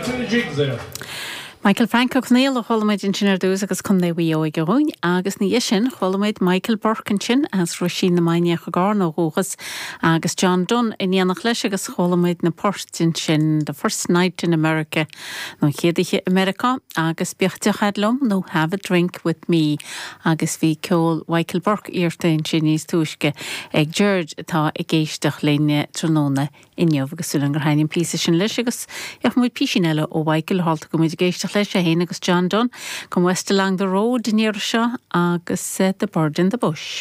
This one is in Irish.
Michael Franco Neil cholamid in sin dús agus chun é bhí óig goúin agus ní sin cholamid Michael Burkin sin as roisín na maine go gá nó rógus agus John Dunn in dhéananach leis agus cholamid na postin sin The First Night in America nó chéadaiche America agus beochtteach headlum nó Have a Drink with Me agus bhí ceol Michael Burke íortain sin níos túisce ag George atá i ggéisteach léine tróna inniuh agus súlan gur hainn pí sin leis agus ag muid písin eile ó Michael halta go muid géisteach leis a héana agus John Dunn go West along the road near seo agus The Bird in the Bush.